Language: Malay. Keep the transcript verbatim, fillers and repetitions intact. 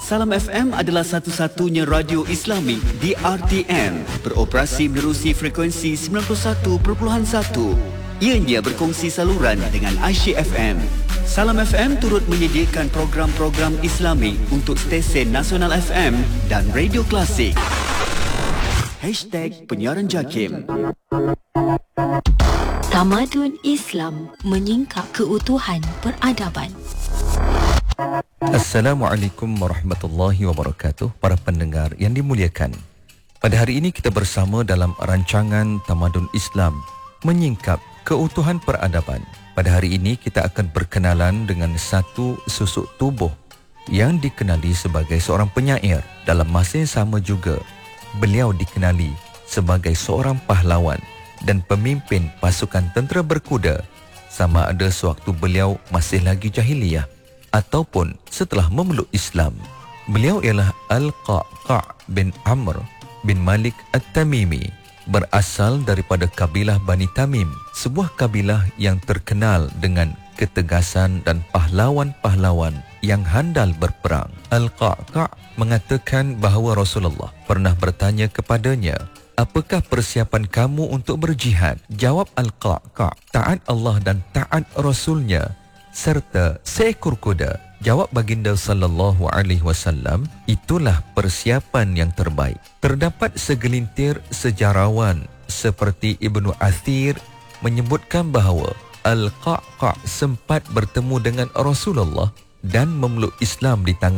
Salam F M adalah satu-satunya radio Islami di R T M, beroperasi menerusi frekuensi sembilan puluh satu perpuluhan satu. Ianya berkongsi saluran dengan Aisyah F M. Salam F M turut menyediakan program-program Islami untuk stesen Nasional F M dan Radio Klasik. Hashtag Penyiaran Jakim. Tamadun Islam menyingkap keutuhan peradaban. Assalamualaikum warahmatullahi wabarakatuh. Para pendengar yang dimuliakan, pada hari ini kita bersama dalam rancangan Tamadun Islam menyingkap keutuhan peradaban. Pada hari ini kita akan berkenalan dengan satu susuk tubuh yang dikenali sebagai seorang penyair. Dalam masa yang sama juga, beliau dikenali sebagai seorang pahlawan dan pemimpin pasukan tentera berkuda, sama ada sewaktu beliau masih lagi jahiliyah ataupun setelah memeluk Islam. Beliau ialah Al-Qa'-Qa' bin Amr bin Malik At-Tamimi, berasal daripada kabilah Bani Tamim, sebuah kabilah yang terkenal dengan ketegasan dan pahlawan-pahlawan yang handal berperang. Al-Qa'-Qa' mengatakan bahawa Rasulullah pernah bertanya kepadanya, "Apakah persiapan kamu untuk berjihad?" Jawab Al-Qa'-Qa', "Taat Allah dan taat Rasulnya serta seekor kuda." Jawab baginda sallallahu alaihi wasallam, "Itulah persiapan yang terbaik." Terdapat segelintir sejarawan seperti Ibnu Athir menyebutkan bahawa Al-Qa'-Qa' sempat bertemu dengan Rasulullah dan memeluk Islam di tangan